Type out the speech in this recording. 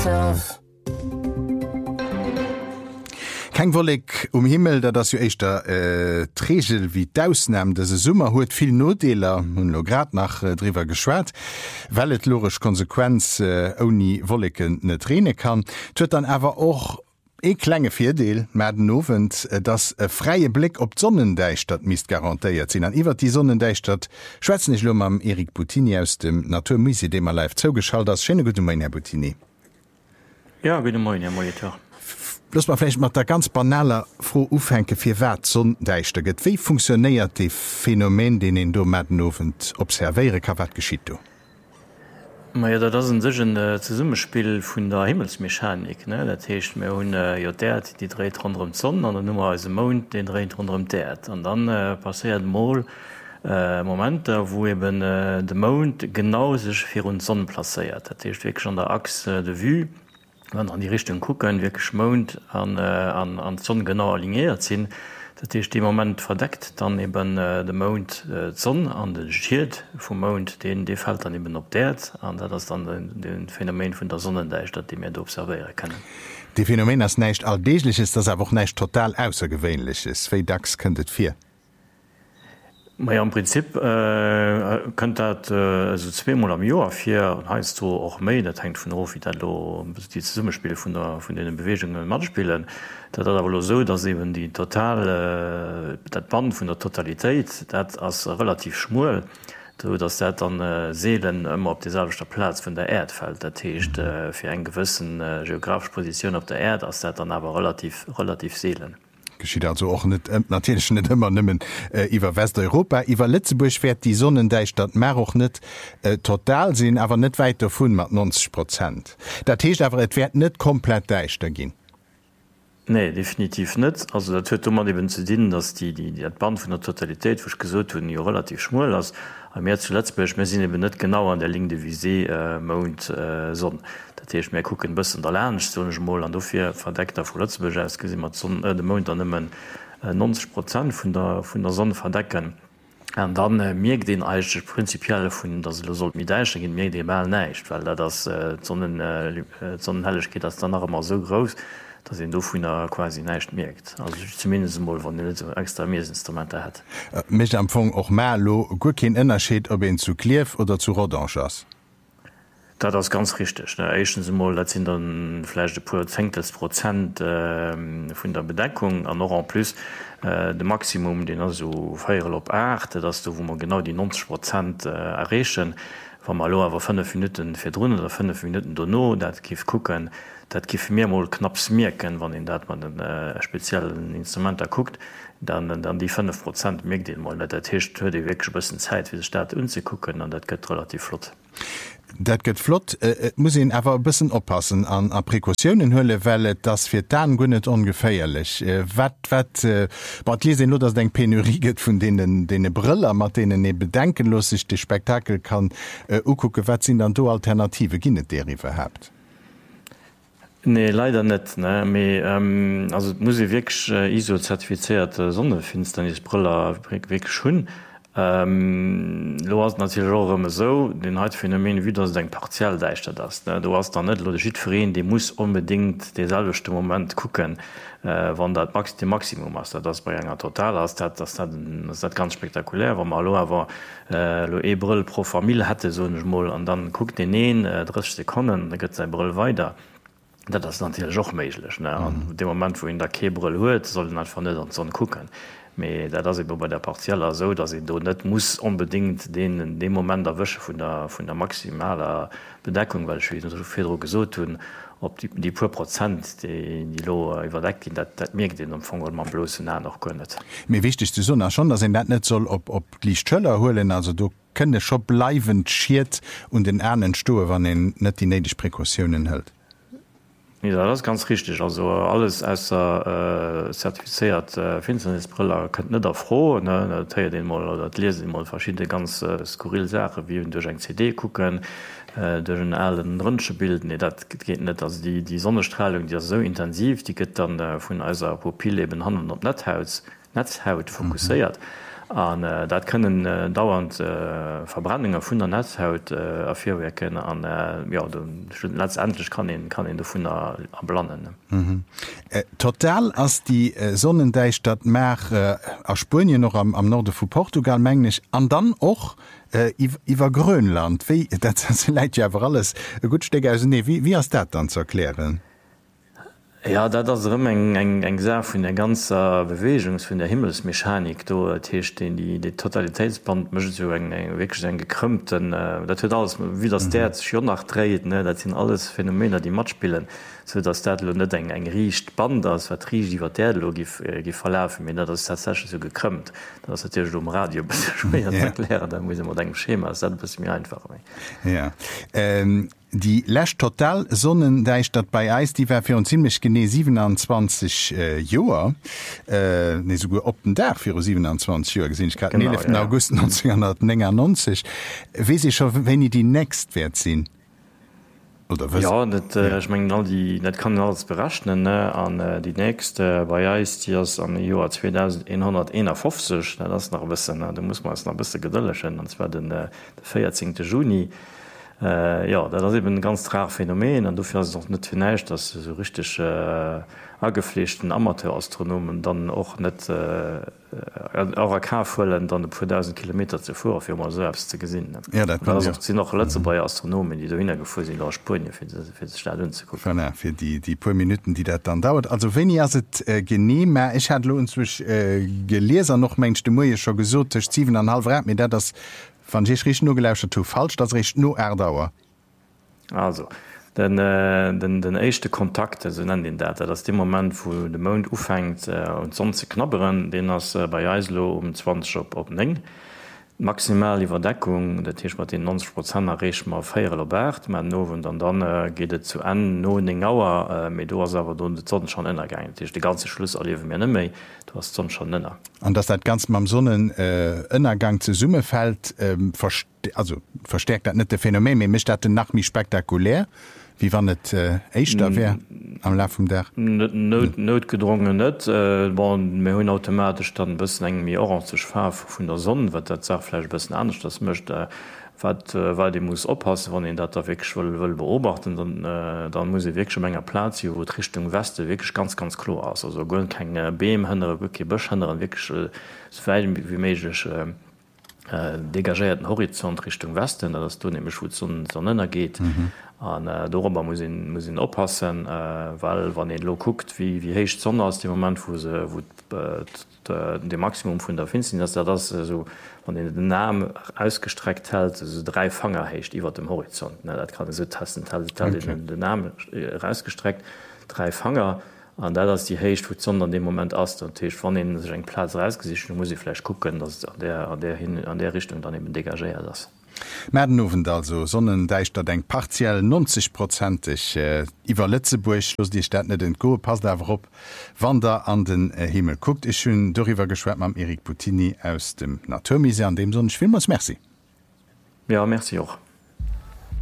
Kein Wolleg Himmel, da das jo echtter Tregel wie d'ausnahm, dat se Summer huet viel Nodeler hun lo grad nach drwer geschwert, well et lorisch Konsequenz oni Wolleken net rene kann, huet dann awer och klenge Vierdeel Mäden Novent, dats freie Blick op Sonnendeichstadt mis garantiiert sinn. An iwwer die Sonnendeichstadt schwätzen ich lom am Erik Boutini aus dem Naturmuseum, dem er live zougeschalt ass. Schöne gute Moin, Herr Boutini. Ja, gute Moin, Herr Monitor. Bloß mal vielleicht mat der ganz banaler froh Ufenke fir wat Sonnendeichtter gët. Wie funktioniert de Phänomen, den en do Mäden Novent observéiere ka wat geschiet du? Ja, dat ass sech ze Summespiel vun der Himmelsmechanik, dat hecht mé hunn Dert, die dreht rund Sonne, an der Nummer als Mond den dreht rund Dert. An dann passiert Mol Momente, wo eben de Mond genau sech fir hun Sonne placéiert. Dat hecht wirklich an der Achse de Vue, wenn an die Richtung kucken, wirklich Mond an Sonne genau aligniert sinn. Dat ist dem Moment verdeckt, dann eben de Mond Sonne an den Schild vom Mond, den de fällt dann eben op Dert, an das dann den Phänomen von der Sonnendeichstadt, die wir observieren können. Die Phänomen ist nicht alltäglich, ist das aber auch nicht total außergewöhnlich ist. Wie dax könntet vier? Ja, im Prinzip könnt dat also 2 Mal am Jahr 4 heißt du auch méi, dat hängt von auf, wie dat die Summespiele von den Bewegungen Matspielen. Dat aber so, dass eben die total dat Band von der Totalität dat als relativ schmuel, dass dat dann Seelen immer op dieselbeter Platz von der Erde fällt. Dat heißt, für en gewissen geografische Position auf der Erde als dat dann aber relativ Seelen. Geschieht also auch net natürlich net immer nimmen iwwer Westeuropa. Iwer Lützeburg fährt die Sonnendeichstadt Mer auch net total sinn, aber net weiter vun mat 90%. Dat heißt aber et werd net komplett deichter gin. Nee, definitiv net. Also dat huet man eben zu dienen, dass die Band von der Totalität woch gesot hun jo relativ schmuel ass. Am Meer zu Letzburg mir sinn eben net genau an der Linie de Visée Mond Sonne. Dat heißt, mir gucken bëssen der Lerneg sonnech Mol an dofir verdeckt vu Letzburg gesinn mat de Mond an nëmmen 90% vun der Sonne verdecken. Und dann mir den eigentlich prinzipiell vun der sollt mit Deiche gin mir de mal neicht, weil das Sonnenhelligkeit das dann noch immer so groß, dass do vun er quasi neicht merkt. Also zumindest mal wann so extra Meesinstrumente hat. Mich empfang auch Merlo gut kein Unterschied, ob en zu Klief oder zu Rodange ass. Das ist ganz richtig. Erstens mal, das sind dann vielleicht ein 10% von der Bedeckung, und noch en plus das Maximum, den also 4/8, dass du, wo wir genau die 90% erreichen, wenn wir aber 5 Minuten für drin oder 5 Minuten danach, das gibt gucken, das gibt mehrmals knapp merken, wenn man den speziellen Instrumenten guckt, dann die 5% merkt den mal. Das heißt, hört wirklich ein bisschen Zeit, wie sich das anzugucken, und das geht relativ flott. Dat gëtt flott, muss en awer bëssen oppassen an Präkautionen hëlle wellet, dats fir dann gonnet ongeféierlich. Wat lesen nur, dats deng Penurie gët vun de Briller, mat denen e bedenkenlos sich de Spektakel kann ukucke, wat sinn dann do Alternative ginnet deriwwer habt. Nee, leider net. Also muss wirklich ISO-zertifiziert Sonnefinsternisbriller schon. Du hast natürlich auch immer so, den halt Phänomen wie das eng partiell deichter das. Du hast da net Logischitverein, die muss unbedingt denselbechte Moment gucken, wann dat Maximum hast. Das bei enger total hast, das ganz spektakulär, wenn man aber Brill pro Familie hätte so mal und dann guckt den 30 Sekunden, dann geht sein Brill weiter. Das ist natürlich auch möglich. An dem Moment, wo in der Kebrill hört, soll man einfach nicht an so gucken. Aber das ist bei der Partieller so, dass ich da nicht muss unbedingt in dem Moment erwischen von der maximalen Bedeckung, weil ich so viel gesagt habe, ob die paar Prozent, die überdeckt sind, das merkt den Umfang, weil man bloß noch gar nicht. Mir wichtig ist so schon, dass ich das nicht soll, ob Lichtschöller holen, also du könntest schon bleibend schiert und den Ernen Stuhl, wenn er nicht die nötigen Präkautionen hält. Ja, das ist ganz richtig. Also alles außer zertifiziert Finsternisbrille könnt nicht froh, den mal oder lesen mal verschiedene ganz skurrile Sachen, wie durch ein CD gucken, durch einen alten Röntgen bilden. Das geht nicht. Also die Sonnenstrahlung, die ist so intensiv, die geht dann von unserer Pupille eben Hand und Netzhaut fokussiert. an dat können dauernd Verbrandungen vun der Netzhaut afirwerken an letztendlich kann de vun erblannen. Total ass die Sonnendeichstadt Mer a Spien noch am Norde vu Portugal mengglisch an dann och iwwer Grönland dat leit jawer alles gut ste aus wie as dat dann zu erklären? Ja, dat ass eng Sa vun der ganzer Bewegungs vun der Himmelsmechanik do techt den die Totalitätsband mcht so eng gekrümmten dat huet alles wie das der schon nachréet dat sind alles Phänomener die mat spielen so dats dat net eng riecht Band ass wat tri iwwer derlogie verlaufen min dat dat so gekrümmt dat Radio erklären da muss mat eng Schema dat mir einfach ja. Die Lächt total Sonnendeichstadt bei Eis, die war fir un ziemlich gene 27 Joer so op den Dach fir 27 Joer gesinn 11. August 1999. Wie se schon wenn i die nächst wert sinn? Ja, ich mein, net kann alles berachten an die nächste bei Eis die am Joar 2151 das nach bisschen da muss man es noch bisschen geduldechen und zwar den 14. Juni. Ja, dat eben ein ganz rar Phänomen an dufir noch net hinnecht, dat so richtig ageflechten Amateurastronomen dann och net AWK-Fëllen dann 2000 Kilometer zuvor fir man selbst ze gesinn. Ja, sind noch letze bei Astronomen, die du hingefu sind der Spnje fir fir die paar Minuten, die dat dann dauert. Also wenn ihr se genehm ich hat lo unzwich geleser noch menchte Moie schon gesot 7,5 mir dat das van rich no gelauscht to falsch, dat rich no Erdauer. Also den echte Kontakte se nennen den Dat, dats dem Moment wo de Mond ufängt und son ze knabberen, den ass bei Eislo 20 op eng. Maximal Iwerdeckung, dat Tech mat den 90% errech ma féier Bert, man nowen dann geht zu en no eng Auer méi dower du de Zonnen schon ënner gein. Dich de ganze Schluss erliewe mir méi, du hast sonn schon ënner. An dats dat ganz mam Sonnen ënnergang ze Summe fällt, verstärkt dat net de Phänomen, méi mischt dat den nach mi spektakulär. Wie wann net Eichter wär am La vum der? Notgedrungen net mé hunn automatisch dann bëssen eng mir orangech Fa vun der Sonne, wat dat Zachfleisch bëssen anders das mcht weil de muss oppassen, wann en dat der weg wëll beobachten, dann muss wg schon enger Platz wo d Richtung Weste wirklich ganz ganz klo ass. Also gonn keng Beemhënner wke Bëchhënner wie méiglech degagierten Horizont Richtung Westen, dats du nämlich wo Sonnenner geht. An darüber muss oppassen, weil wann lo guckt, wie heicht Sonne aus dem Moment wo de Maximum vun der Finsinn, dass das so wann den Namen ausgestreckt hält, so 3 Fanger hecht iwwer dem Horizont. Dat kann so tasten den Namen rausgestreckt 3 Fanger. An da dass die Heicht wo Sonne an dem Moment ass van den sech eng Platz rausgesicht, muss ich vielleicht gucken, dass an der Richtung dann eben degagéiert das. Mädenowen also Sonnendeichstadt eng partiell 90% iwwer Lettzeburg schloss die Stadt net den Go pass dawer op, wann der an den Himmel guckt. Ich hun doiwwer geschwert am Erik Puttini aus dem Naturmuseum an dem Sonne Schwimmers Merci. Ja, merci auch.